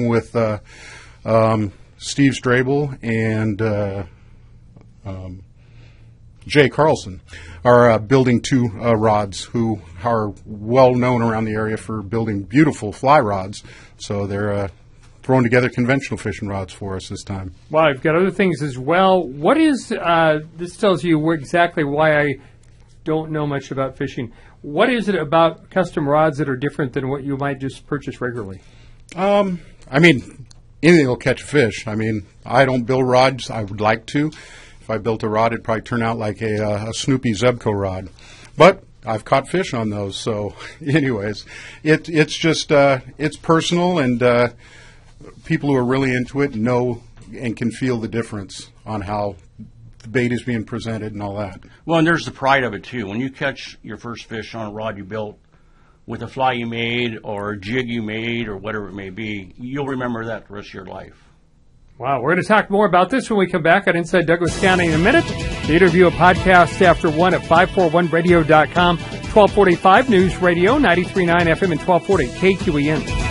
along with Steve Strabel and Jay Carlson, are building two rods who are well known around the area for building beautiful fly rods. So they're throwing together conventional fishing rods for us this time. Well, I've got other things as well. What is, this tells you exactly why I don't know much about fishing. What is it about custom rods that are different than what you might just purchase regularly? I mean, anything will catch a fish. I mean, I don't build rods. I would like to. If I built a rod, it'd probably turn out like a Snoopy Zebco rod. But I've caught fish on those. So anyways, it's just, it's personal, and people who are really into it know and can feel the difference on how the bait is being presented and all that. Well, and there's the pride of it, too. When you catch your first fish on a rod you built with a fly you made or a jig you made or whatever it may be, you'll remember that the rest of your life. Wow, we're going to talk more about this when we come back on Inside Douglas County in a minute. The interview, a podcast after 1 at 541radio.com, 1245 News Radio, 93.9 FM and 1240 KQEN.